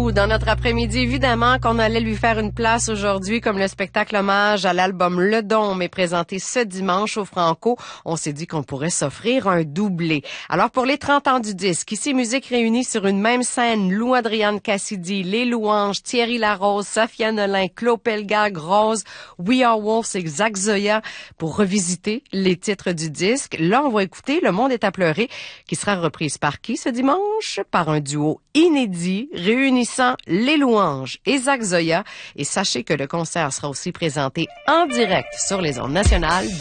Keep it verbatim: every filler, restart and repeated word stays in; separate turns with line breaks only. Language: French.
nous dans notre après-midi. Évidemment qu'on allait lui faire une place aujourd'hui comme le spectacle hommage à l'album Le Dôme est présenté ce dimanche au Franco. On s'est dit qu'on pourrait s'offrir un doublé. Alors pour les trente ans du disque, ici musique réunie sur une même scène, Lou Adriane Cassidy, Les Louanges, Thierry Larose, Safia Nolin, Claude Pelgag, Rose, We Are Wolves et Zach Zoya pour revisiter les titres du disque. Là, on va écouter Le Monde est à pleurer qui sera reprise par qui ce dimanche? Par un duo inédit réunissant Les Louanges et Zach Zoya. Et sachez que le concert sera aussi présenté en direct sur les ondes nationales